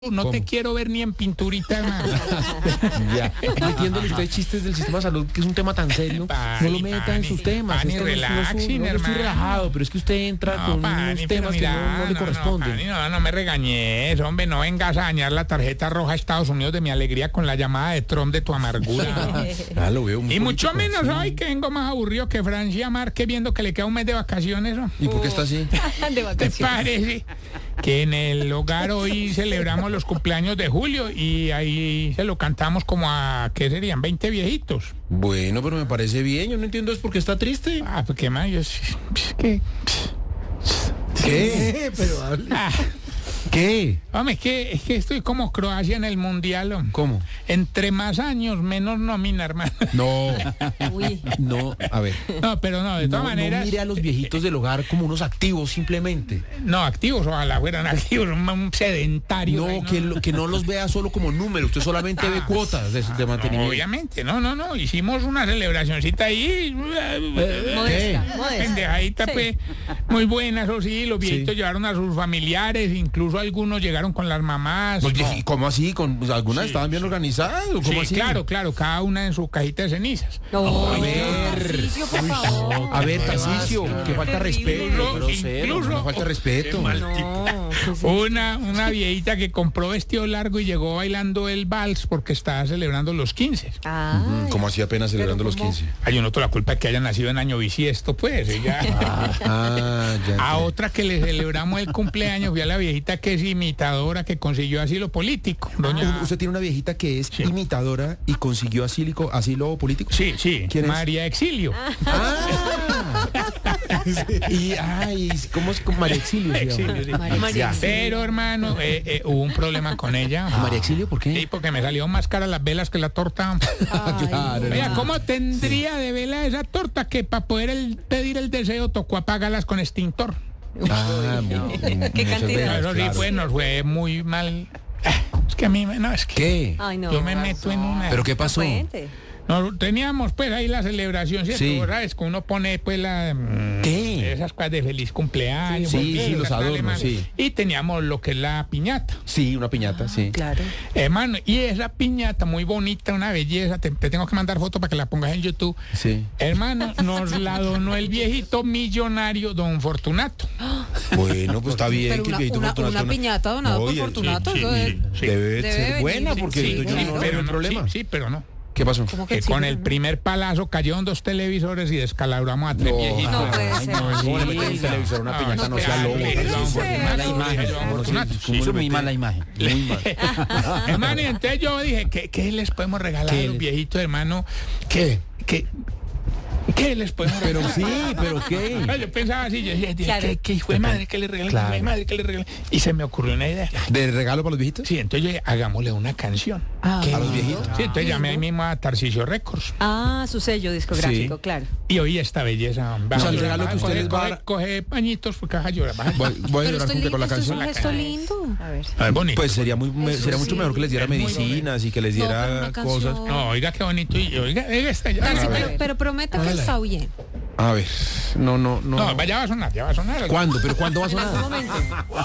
No ¿Cómo? te quiero ver ni en pinturita, hermano. Ya, metiéndole usted chistes del sistema de salud, que es un tema tan serio. No lo meta en sus temas. Pani, Esto no es- relaxing, no, yo estoy hermano. relajado, pero es que usted entra No, con Pani, unos pero temas que mira, no le corresponden. Pani, no me regañes, hombre, no vengas a dañar la tarjeta roja a Estados Unidos de mi alegría con la llamada de Trump de tu amargura. Ah, lo veo muy Y mucho político, menos sí. hoy que vengo más aburrido que Francia Márquez viendo que le queda un mes de vacaciones, ¿no? ¿Y por qué está así? De ¿Te vacaciones. parece? Que en el hogar hoy celebramos los cumpleaños de Julio y ahí se lo cantamos como a, ¿qué serían? 20 viejitos. Bueno, pero me parece bien. Yo no entiendo es por qué está triste. Ah, pues qué más, yo que... ¿Qué? Pero hable. Ah, ¿Qué? hombre, es que estoy como Croacia en el Mundial, hombre. ¿Cómo? Entre más años, menos nómina, hermano. No, Uy, no, a ver. No, pero no, de todas No maneras... mire a los viejitos del hogar como unos activos simplemente. No, activos, ojalá fueran activos, un sedentario. No, que no los vea solo como números. Usted solamente ve cuotas de No, mantenimiento. obviamente, no, hicimos una celebracioncita ahí. modesta, modesta. Pendejadita, Sí. pues, muy buena, eso sí, los viejitos llevaron a sus familiares, incluso algunos llegaron con las mamás. Pues, No. ¿y ¿Cómo así? ¿Pues ¿algunas estaban bien organizadas? ¿O cómo Sí, así? claro, cada una en su cajita de cenizas. No, A ver. Tarcisio, por favor. A ver, Tarcisio, que falta Terrible. respeto. Incluso- No falta respeto. No, ¿qué es Una viejita que compró vestido largo y llegó bailando el vals porque estaba celebrando los 15. Ay, Como así apenas celebrando los ¿cómo? 15. Hay un otro la culpa es que hayan nacido en año bisiesto, pues. Ella. Ah, ya. A entendí. otra que le celebramos el cumpleaños, fui a la viejita que es imitadora, que consiguió asilo político. Doña... ¿Usted tiene una viejita que es Sí. imitadora y consiguió asilo político? Sí, ¿Quién es? María Exilio. Ah. ¿Cómo es con María Exilio? se llama? Exilio, sí. María Ya. Exilio. Pero, hermano, hubo un problema con ella. ¿María Exilio por Sí, qué? porque me salió más cara las velas que la torta. Ay, Claro, Oiga, ¿cómo tendría de vela esa torta que para poder pedir el deseo tocó apagarlas con extintor? Ah, ¿Qué muchas cantidad? veces, Eso sí, claro. pues nos fue muy mal. Es que a mí, no, es que ¿Qué? Ay, no. yo me meto en una... ¿Pero qué pasó? Cuente. No, teníamos pues ahí la celebración, ¿cierto? Sí. ¿Sabes? Que uno pone pues la... ¿Qué? Esas cosas de feliz cumpleaños. Sí, porque sí, los esas adornos, alemanas. sí. Y teníamos lo que es la piñata. Sí, una piñata, sí. Claro. Hermano, y esa piñata muy bonita, una belleza, te tengo que mandar foto para que la pongas en YouTube. Sí. Hermano, nos la donó el viejito millonario don Fortunato. Bueno, pues está bien Pero que el viejito una Fortunato no- piñata donada por Oye, Fortunato, sí, eso es- sí. Debe Debe ser venir, buena sí, porque sí, yo claro. no veo el problema. Sí, pero no. ¿Qué pasó? ¿Cómo Que sí, con pero el no? primer palazo cayeron 2 televisores y descalabramos a 3 No. viejitos. No puede ser. ¿Cómo le meten un televisor a una piñata? No sea loco. Mala imagen. Eso es muy mala imagen. Muy mal. Hermano, y entonces yo dije, ¿qué les podemos regalar a ¿Qué los les- viejitos, hermano? ¿Qué? ¿Qué les podemos Pero regalar? sí, pero ¿qué? No, yo pensaba así, yo decía, Claro. ¿qué hijo de madre que le regalan? Claro. ¿Qué hijo de madre que le regalan? Y se me ocurrió una idea. ¿De regalo para los viejitos? Sí, entonces yo dije, hagámosle una canción. Ah, ¿A los viejitos? Sí, entonces llamé ahí mismo a Tarcisio Records. Ah, su sello discográfico, Sí. claro. Y oí esta belleza. O sea, el regalo que ustedes van a- Coge pañitos porque vas a llorar. Voy a Pero llorar esto junto con la esto es un canción. gesto lindo. A ver. Es bonito. Pues sería Eso sería mucho sí. mejor que les diera Es muy medicinas y que les No, pero diera una cosas. canción. No, oiga qué bonito. Y oiga esta ya. Tarsi, A ver. pero prometa que está bien. A ver, no. No, ya va a sonar, ya va a sonar. ¿Cuándo? ¿Pero cuándo va a En algún sonar? momento.